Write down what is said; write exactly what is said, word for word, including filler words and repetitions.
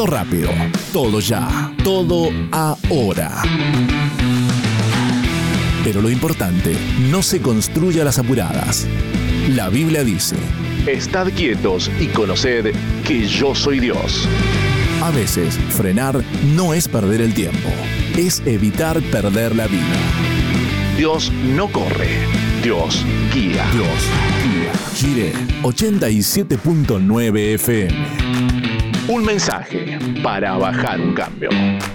Todo rápido, todo ya, todo ahora. Pero lo importante no se construye a las apuradas. La Biblia dice: estad quietos y conoced que yo soy Dios. A veces, frenar no es perder el tiempo, es evitar perder la vida. Dios no corre, Dios guía. Dios guía. Jiré ochenta y siete punto nueve F M. Un mensaje para bajar un cambio.